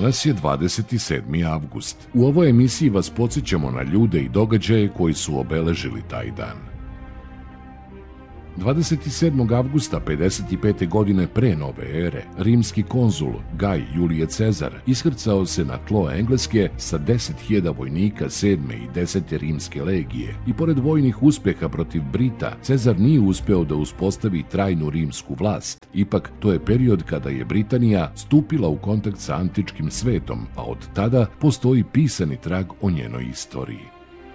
Danas je 27. avgust. U ovoj emisiji vas podsjećamo na ljude i događaje koji su obeležili taj dan. 27. avgusta 55. godine pre nove ere, rimski konzul Gaj Julije Cezar iskrcao se na tlo Engleske sa 10.000 vojnika 7. i 10. rimske legije i pored vojnih uspeha protiv Brita, Cezar nije uspeo da uspostavi trajnu rimsku vlast. Ipak, to je period kada je Britanija stupila u kontakt sa antičkim svetom, a od tada postoji pisani trag o njenoj istoriji.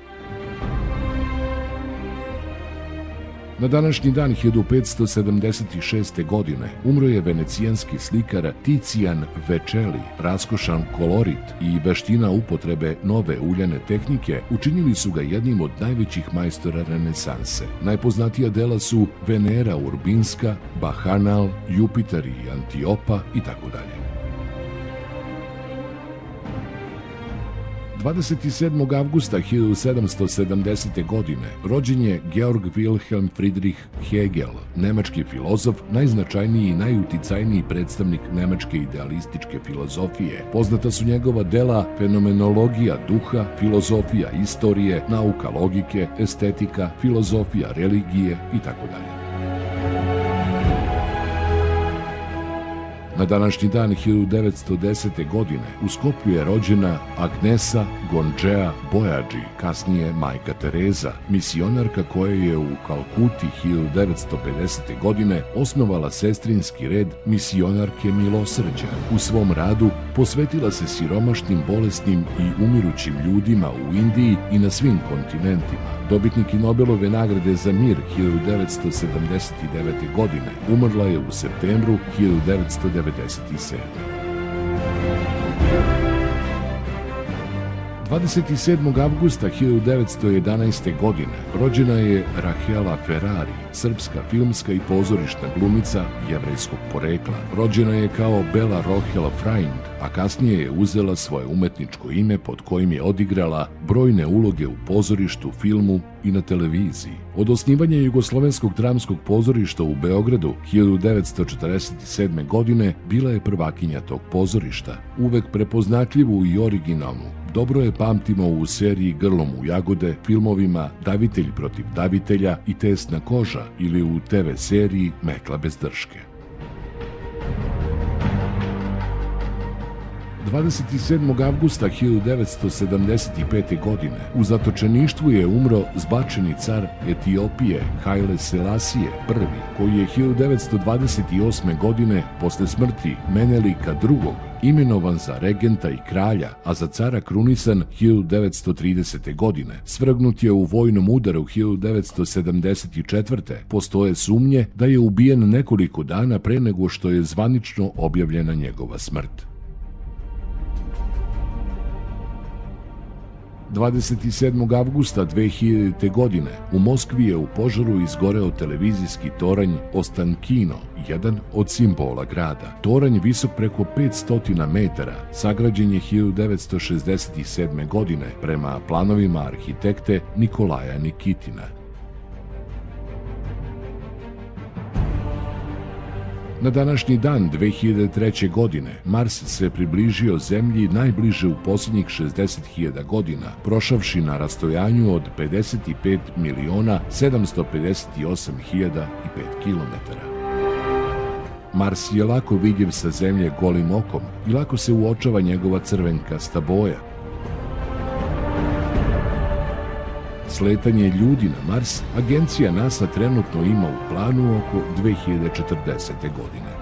Na današnji dan 1576. godine umro je venecijanski slikar Ticijan Večeli. Raskošan kolorit i veština upotrebe nove uljane tehnike učinili su ga jednim od najvećih majstora renesanse. Najpoznatija dela su Venera Urbinska, Bahanal, Jupiter i Antiopa itd. 27. avgusta 1770. godine rođen je Georg Wilhelm Friedrich Hegel, nemački filozof, najznačajniji i najuticajniji predstavnik nemačke idealističke filozofije. Poznata su njegova dela Fenomenologija duha, Filozofija istorije, Nauka logike, Estetika, Filozofija religije itd. Na današnji dan 1910. godine u Skoplju je rođena Agnesa Gonđea Bojađi, kasnije majka Tereza, misionarka koja je u Kalkuti 1950. godine osnovala sestrinski red misionarke milosrđa. U svom radu posvetila se siromašnim, bolesnim i umirućim ljudima u Indiji i na svim kontinentima. Dobitnik Nobelove nagrade za mir 1979. godine, umrla je u septembru 1997. 27. avgusta 1911. godine rođena je Rahela Ferrari, srpska filmska i pozorišna glumica jevrejskog porekla. Rođena je kao Bela Rohel Freund, a kasnije je uzela svoje umetničko ime pod kojim je odigrala brojne uloge u pozorištu, filmu i na televiziji. Od osnivanja Jugoslovenskog dramskog pozorišta u Beogradu 1947. godine bila je prvakinja tog pozorišta. Uvek prepoznatljivu i originalnu, dobro je pamtimo u seriji Grlom u jagode, filmovima Davitelj protiv davitelja i Tesna koža ili u TV seriji Mekla bez drške. 27. avgusta 1975. godine u zatočeništvu je umro zbačeni car Etiopije Haile Selasije I, koji je 1928. godine posle smrti Menelika II. Imenovan za regenta i kralja, a za cara krunisan 1930. godine. Svrgnut je u vojnom udaru 1974. Postoje sumnje da je ubijen nekoliko dana pre nego što je zvanično objavljena njegova smrt. 27. avgusta 2000. godine u Moskvi je u požaru izgoreo televizijski toranj Ostankino, jedan od simbola grada. Toranj visok preko 500 metara, sagrađen je 1967. godine prema planovima arhitekte Nikolaja Nikitina. Na današnji dan 2003. godine Mars se približio Zemlji najbliže u posljednjih 60.000 godina, prošavši na rastojanju od 55.758.005 kilometara. Mars je lako vidljiv sa Zemlje golim okom i lako se uočava njegova crvenkasta boja. Sletanje ljudi na Mars agencija NASA trenutno ima u planu oko 2040. godine.